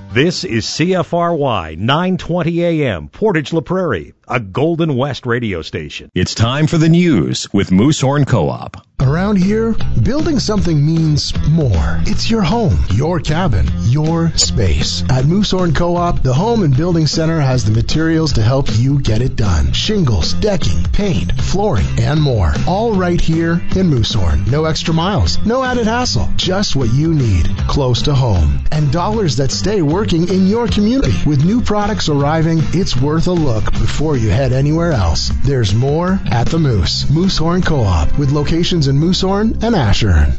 This is CFRY 920 AM, Portage La Prairie, a Golden West radio station. It's time for the news with Moosehorn Co-op. Around here, building something means more. It's your home, your cabin, your space. At Moosehorn Co-op, the Home and Building Center has the materials to help you get it done. Shingles, decking, paint, flooring, and more. All right here in Moosehorn. No extra miles, no added hassle. Just what you need, close to home. And dollars that stay working in your community. With new products arriving, it's worth a look before you head anywhere else. There's more at the Moose. Moosehorn Co-op, with locations in Moosehorn and Ashern.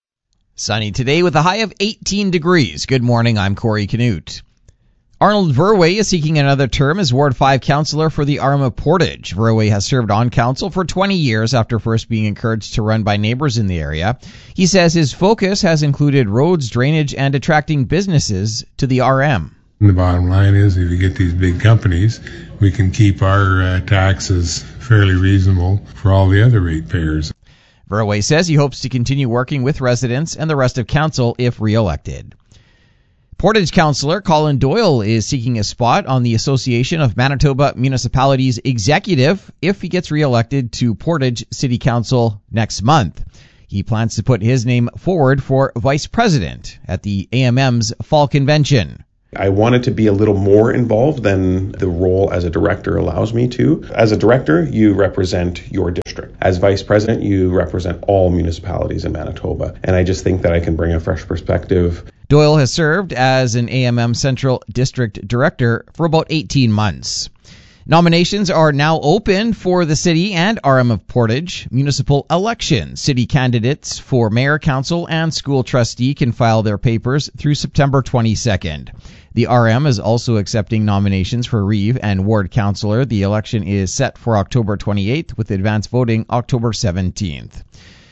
Sunny today with a high of 18 degrees. Good morning, I'm Corey Canute. Arnold Verwey is seeking another term as Ward 5 councillor for the Arm of Portage. Verwey has served on council for 20 years after first being encouraged to run by neighbors in the area. He says his focus has included roads, drainage, and attracting businesses to the RM. The bottom line is, if you get these big companies, we can keep our taxes fairly reasonable for all the other ratepayers. Verwey says he hopes to continue working with residents and the rest of council if re-elected. Portage councillor Colin Doyle is seeking a spot on the Association of Manitoba Municipalities executive if he gets re-elected to Portage City Council next month. He plans to put his name forward for vice president at the AMM's fall convention. I wanted to be a little more involved than the role as a director allows me to. As a director, you represent your district. As vice president, you represent all municipalities in Manitoba. And I just think that I can bring a fresh perspective. Doyle has served as an AMM Central District Director for about 18 months. Nominations are now open for the City and RM of Portage municipal elections. City candidates for mayor, council, and school trustee can file their papers through September 22nd. The RM is also accepting nominations for Reeve and ward councillor. The election is set for October 28th with advance voting October 17th.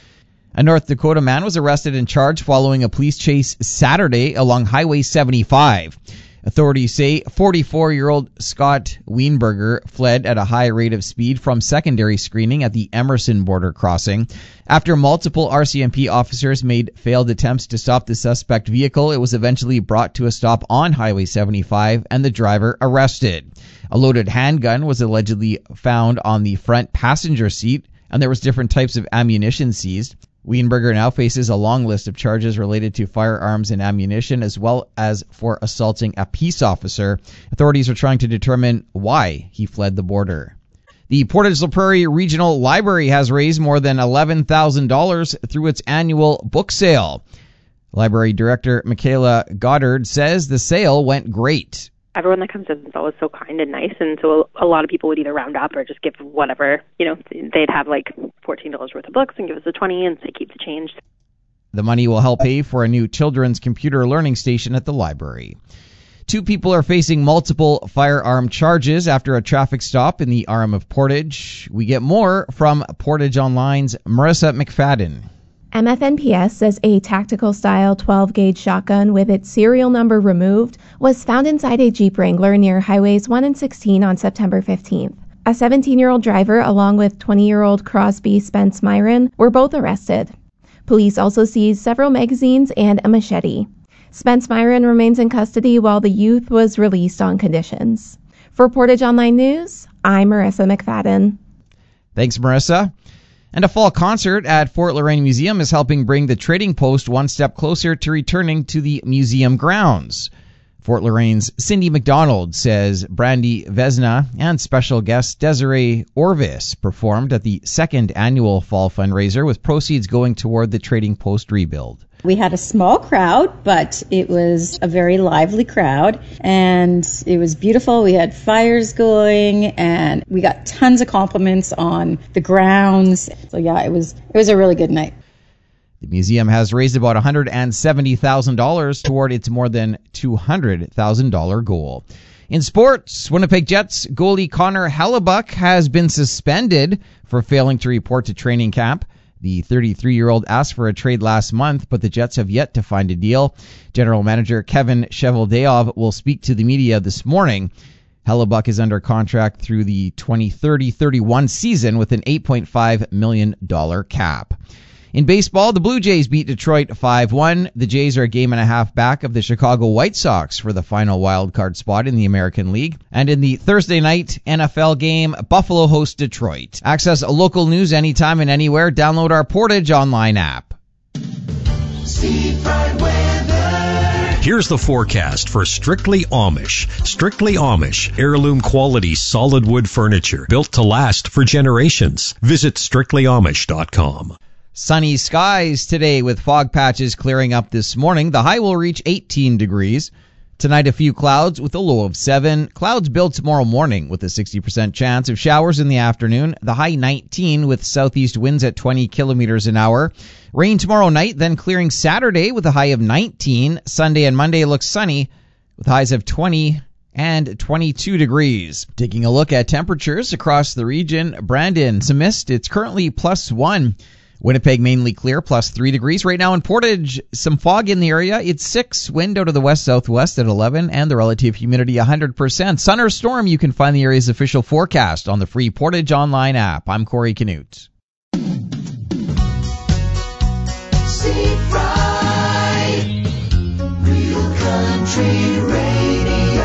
A North Dakota man was arrested and charged following a police chase Saturday along Highway 75. Authorities say 44-year-old Scott Weinberger fled at a high rate of speed from secondary screening at the Emerson border crossing. After multiple RCMP officers made failed attempts to stop the suspect vehicle, it was eventually brought to a stop on Highway 75 and the driver arrested. A loaded handgun was allegedly found on the front passenger seat, and there was different types of ammunition seized. Weinberger now faces a long list of charges related to firearms and ammunition, as well as for assaulting a peace officer. Authorities are trying to determine why he fled the border. The Portage La Prairie Regional Library has raised more than $11,000 through its annual book sale. Library Director Michaela Goddard says the sale went great. Everyone that comes in is always so kind and nice, and so a lot of people would either round up or just give whatever, they'd have like $14 worth of books and give us the 20 and say keep the change. The money will help pay for a new children's computer learning station at the library. 2 people are facing multiple firearm charges after a traffic stop in the RM of Portage. We get more from Portage Online's Marissa McFadden. MFNPS says a tactical-style 12-gauge shotgun with its serial number removed was found inside a Jeep Wrangler near Highways 1 and 16 on September 15th. A 17-year-old driver along with 20-year-old Crosby Spence Myron were both arrested. Police also seized several magazines and a machete. Spence Myron remains in custody while the youth was released on conditions. For Portage Online News, I'm Marissa McFadden. Thanks, Marissa. And a fall concert at Fort Loraine Museum is helping bring the Trading Post one step closer to returning to the museum grounds. Fort Loraine's Cindy McDonald says Brandy Vesna and special guest Desiree Orvis performed at the second annual fall fundraiser, with proceeds going toward the Trading Post rebuild. We had a small crowd, but it was a very lively crowd, and it was beautiful. We had fires going, and we got tons of compliments on the grounds. So yeah, it was a really good night. The museum has raised about $170,000 toward its more than $200,000 goal. In sports, Winnipeg Jets goalie Connor Hellebuyck has been suspended for failing to report to training camp. The 33-year-old asked for a trade last month, but the Jets have yet to find a deal. General Manager Kevin Cheveldayoff will speak to the media this morning. Hellebuyck is under contract through the 2030-31 season with an $8.5 million cap. In baseball, the Blue Jays beat Detroit 5-1. The Jays are a game and a half back of the Chicago White Sox for the final wild card spot in the American League. And in the Thursday night NFL game, Buffalo hosts Detroit. Access local news anytime and anywhere. Download our Portage online app. Here's the forecast for Strictly Amish. Strictly Amish, heirloom quality solid wood furniture built to last for generations. Visit strictlyamish.com. Sunny skies today with fog patches clearing up this morning. The high will reach 18 degrees. Tonight, a few clouds with a low of 7. Clouds build tomorrow morning with a 60% chance of showers in the afternoon. The high 19 with southeast winds at 20 kilometers an hour. Rain tomorrow night, then clearing Saturday with a high of 19. Sunday and Monday looks sunny with highs of 20 and 22 degrees. Taking a look at temperatures across the region. Brandon, some mist. It's currently +1. Winnipeg mainly clear, +3 degrees. Right now in Portage, some fog in the area. It's 6, wind out of the west-southwest at 11, and the relative humidity 100%. Sun or storm, you can find the area's official forecast on the free Portage online app. I'm Corey Canute. Real Country Radio.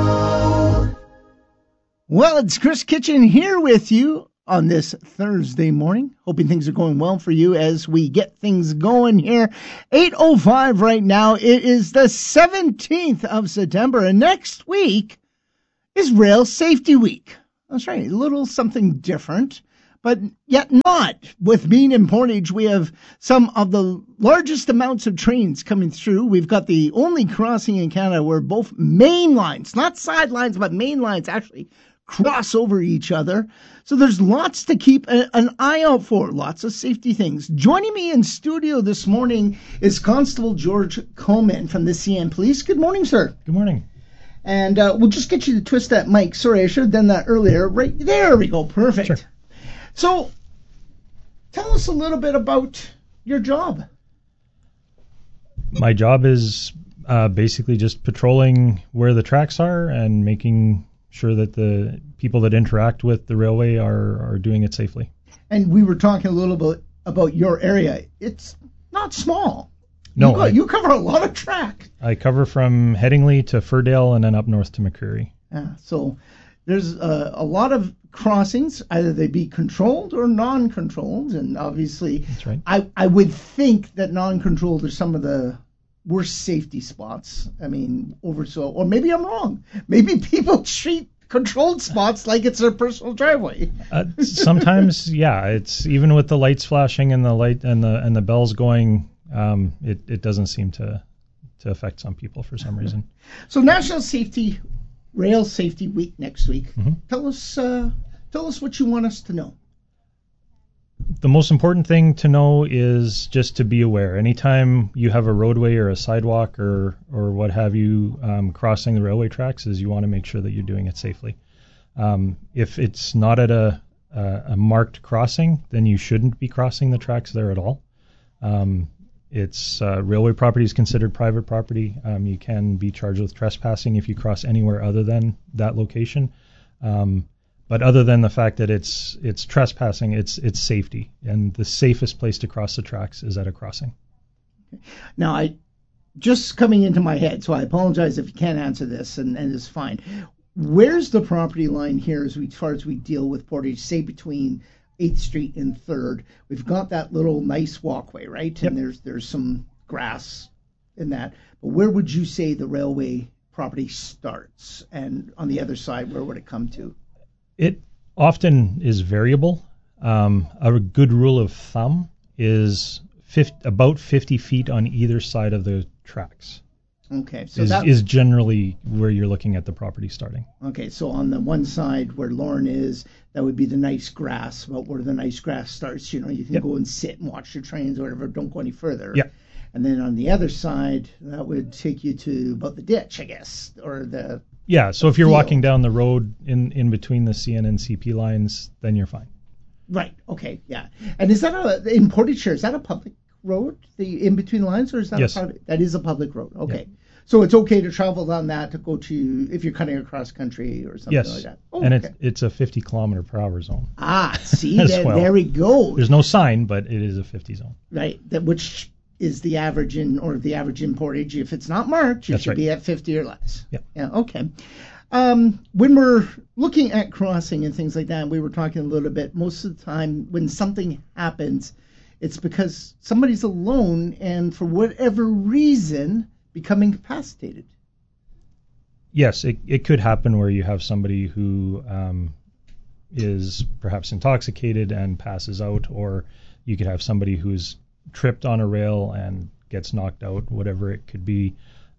Well, it's Chris Kitchen here with you on this Thursday morning. Hoping things are going well for you as we get things going here. 8:05 right now. It is the 17th of September, and next week is Rail Safety Week. That's right, a little something different, but yet not. With being in Portage, we have some of the largest amounts of trains coming through. We've got the only crossing in Canada where both main lines, not sidelines, but main lines actually cross over each other. So there's lots to keep an eye out for, lots of safety things. Joining me in studio this morning is Constable George Coleman from the CN Police. Good morning, sir. Good morning. And we'll just get you to twist that mic. Sorry, I should have done that earlier. Right there we go. Perfect. Sure. So tell us a little bit about your job. My job is basically just patrolling where the tracks are and making sure that the people that interact with the railway are doing it safely. And we were talking a little bit about your area. It's not small. No, you cover a lot of track. I cover from Headingley to Furdale and then up north to McCreary. Yeah, so there's a lot of crossings, either they be controlled or non-controlled, and obviously that's right. I would think that non-controlled are some of the worst safety spots. I mean, or maybe I'm wrong. Maybe people treat controlled spots like it's their personal driveway. Sometimes, yeah, it's even with the lights flashing and the light and the bells going, it doesn't seem to affect some people for some reason. So National Rail Safety Week next week. Mm-hmm. Tell us what you want us to know. The most important thing to know is just to be aware. Anytime you have a roadway or a sidewalk or what have you crossing the railway tracks, is you want to make sure that you're doing it safely. If it's not at a marked crossing, then you shouldn't be crossing the tracks there at all. It's railway property is considered private property. You can be charged with trespassing if you cross anywhere other than that location. But other than the fact that it's trespassing, it's safety, and the safest place to cross the tracks is at a crossing. Now, I just coming into my head, so I apologize if you can't answer this, and it's fine. Where's the property line here as far as we deal with Portage, say between 8th Street and 3rd? We've got that little nice walkway, right? Yep. And there's some grass in that. But where would you say the railway property starts? And on the other side, where would it come to? It often is variable. A good rule of thumb is about 50 feet on either side of the tracks. Okay, so is generally where you're looking at the property starting. Okay, so on the one side where Lauren is, that would be the nice grass. About where the nice grass starts, you can go and sit and watch your trains or whatever. Don't go any further. Yeah. And then on the other side, that would take you to about the ditch, I guess, or the. Yeah, so if you're walking down the road in between the CN and CP lines, then you're fine. Right. Okay. Yeah. And is that in Portage? Is that a public road? The in between lines, or is that yes. That is a public road. Okay. Yeah. So it's okay to travel down that to go to, if you're cutting across country or something like that. Oh, and it's a 50 kilometer per hour zone. See, there we go. There's no sign, but it is a 50 zone. Right, which is the average the average in Portage. If it's not marked, you should be at 50 or less. Yep. Yeah, okay. When we're looking at crossing and things like that, we were talking a little bit, most of the time when something happens, it's because somebody's alone and for whatever reason become incapacitated. Yes, it could happen where you have somebody who is perhaps intoxicated and passes out, or you could have somebody who's tripped on a rail and gets knocked out, whatever it could be.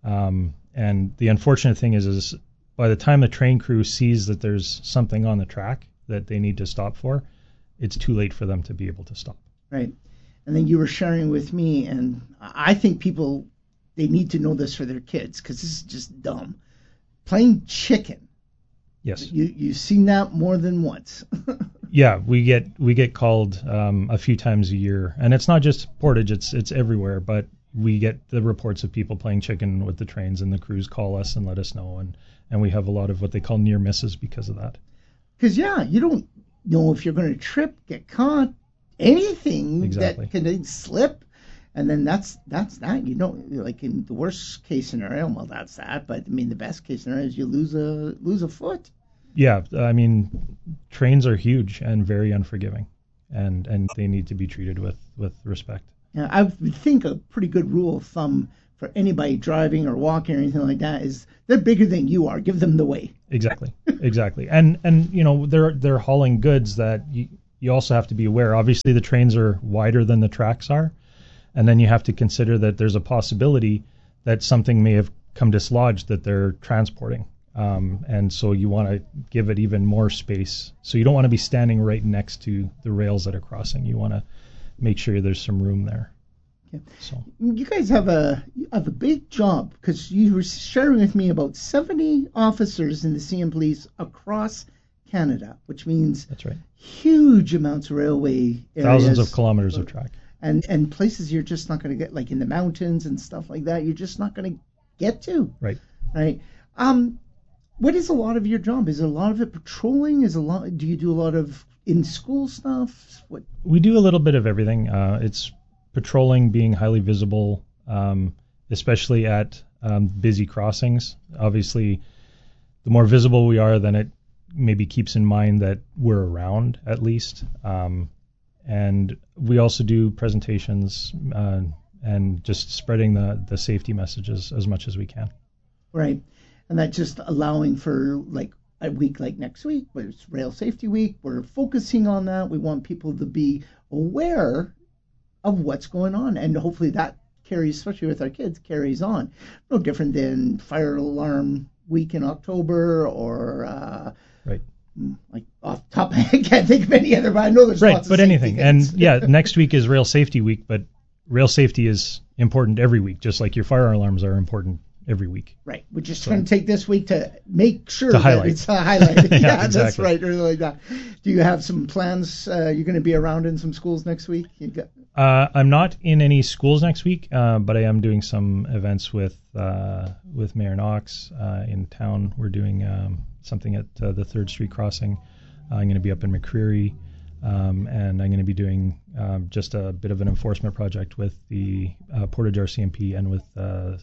And the unfortunate thing is by the time the train crew sees that there's something on the track that they need to stop for, it's too late for them to be able to stop. Right. And then you were sharing with me, and I think people, they need to know this for their kids because this is just dumb. Playing chicken. Yes. You've seen that more than once. Yeah, we get called a few times a year, and it's not just Portage, it's everywhere, but we get the reports of people playing chicken with the trains, and the crews call us and let us know, and we have a lot of what they call near misses because of that. Because, you don't know if you're going to trip, get caught, anything exactly. that can slip, and then that's that. You don't, like in the worst case scenario, well, that's that, but I mean, the best case scenario is you lose a foot. Yeah, I mean, trains are huge and very unforgiving, and they need to be treated with respect. Yeah, I would think a pretty good rule of thumb for anybody driving or walking or anything like that is they're bigger than you are. Give them the way. Exactly. And you know, they're hauling goods that you also have to be aware. Obviously, the trains are wider than the tracks are, and then you have to consider that there's a possibility that something may have come dislodged that they're transporting. And so you want to give it even more space. So you don't want to be standing right next to the rails that are crossing. You want to make sure there's some room there. Okay. So you guys have a big job because you were sharing with me about 70 officers in the CN Police across Canada, which means that's right, huge amounts of railway areas, thousands of kilometers of track, and places you're just not going to get, like in the mountains and stuff like that. You're just not going to get to. Right. What is a lot of your job? Is a lot of it patrolling? Do you do a lot of in-school stuff? What? We do a little bit of everything. It's patrolling, being highly visible, especially at busy crossings. Obviously, the more visible we are, then it maybe keeps in mind that we're around at least. And we also do presentations and just spreading the safety messages as much as we can. Right. And that's just allowing for like a week like next week, where it's Rail Safety Week. We're focusing on that. We want people to be aware of what's going on. And hopefully that carries, especially with our kids, carries on. No different than Fire Alarm Week in October or right. Like off the top of my head, I can't think of any other, but I know there's right, lots but of anything. things. And yeah, next week is Rail Safety Week, but rail safety is important every week, just like your fire alarms are important every week. Right. We're just trying to take this week to make sure highlight. that it's highlighted. Yeah, That's exactly. right. Or like that. Do you have some plans? You're going to be around in some schools next week? I'm not in any schools next week, but I am doing some events with Mayor Knox in town. We're doing something at the 3rd Street crossing. I'm going to be up in McCreary, and I'm going to be doing just a bit of an enforcement project with the Portage RCMP and with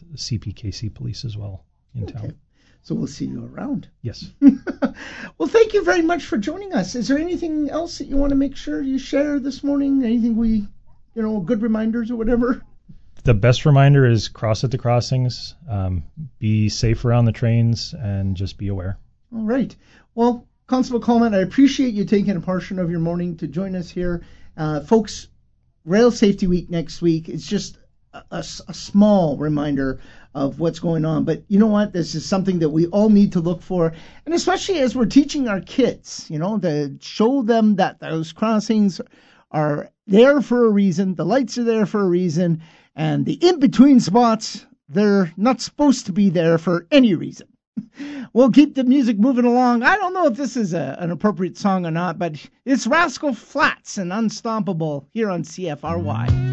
CPKC Police as well in town. So we'll see you around. Yes. Well, thank you very much for joining us. Is there anything else that you want to make sure you share this morning? Anything good reminders or whatever? The best reminder is cross at the crossings, be safe around the trains, and just be aware. All right. Well, Constable Coleman, I appreciate you taking a portion of your morning to join us here. Folks, Rail Safety Week next week is just a small reminder of what's going on. But you know what? This is something that we all need to look for. And especially as we're teaching our kids, to show them that those crossings are there for a reason. The lights are there for a reason. And the in-between spots, they're not supposed to be there for any reason. We'll keep the music moving along. I don't know if this is an appropriate song or not, but it's Rascal Flatts and Unstoppable here on CFRY.